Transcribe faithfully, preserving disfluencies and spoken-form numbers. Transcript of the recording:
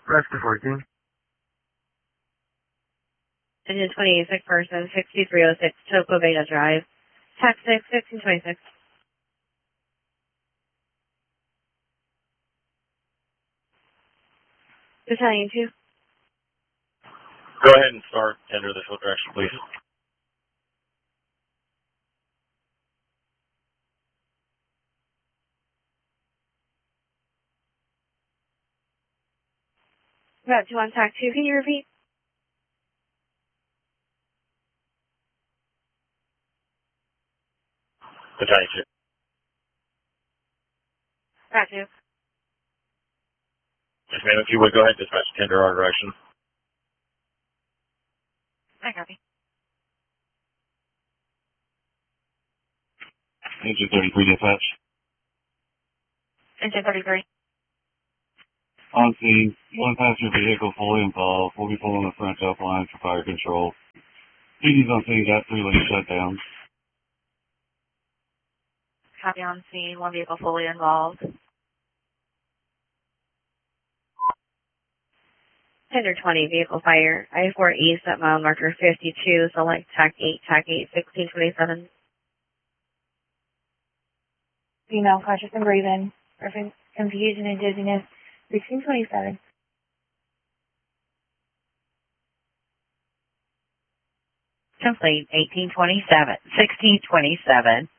Rest to fourteen. Engine twenty-six person, sixty-three oh six, Toco Beta Drive. Tax six, fifteen twenty-six. Battalion two. Go ahead and start. Enter the field direction, please. Route two on tack two, can you repeat? Battalion two. Route two. Yes, ma'am. If you would, go ahead and dispatch tender our direction. I copy. Engine thirty-three dispatch. Engine thirty-three. On scene, one passenger vehicle fully involved. We'll be pulling the front up line for fire control. P D's on scene, got three lanes shut down. Copy on scene, one vehicle fully involved. Tender twenty, vehicle fire. I four East at mile marker fifty-two, select tack eight, tack eight, sixteen twenty-seven. Female conscious and breathing. Perfect confusion and dizziness. sixteen twenty-seven. Complete eighteen twenty-seven, sixteen twenty-seven.